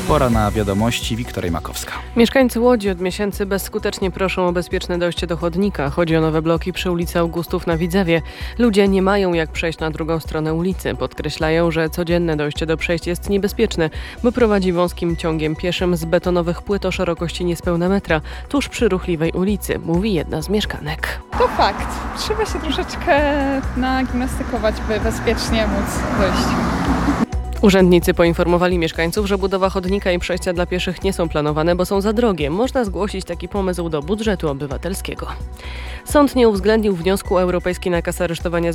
Pora na wiadomości. Wiktoria Makowska. Mieszkańcy Łodzi od miesięcy bezskutecznie proszą o bezpieczne dojście do chodnika. Chodzi o nowe bloki przy ulicy Augustów na Widzewie. Ludzie nie mają jak przejść na drugą stronę ulicy. Podkreślają, że codzienne dojście do przejść jest niebezpieczne, bo prowadzi wąskim ciągiem pieszym z betonowych płyt o szerokości niespełna metra, tuż przy ruchliwej ulicy, mówi jedna z mieszkanek. To fakt. Trzeba się troszeczkę nagimnastykować, by bezpiecznie móc dojść. Urzędnicy poinformowali mieszkańców, że budowa chodnika i przejścia dla pieszych nie są planowane, bo są za drogie. Można zgłosić taki pomysł do budżetu obywatelskiego. Sąd nie uwzględnił wniosku o europejski nakaz aresztowania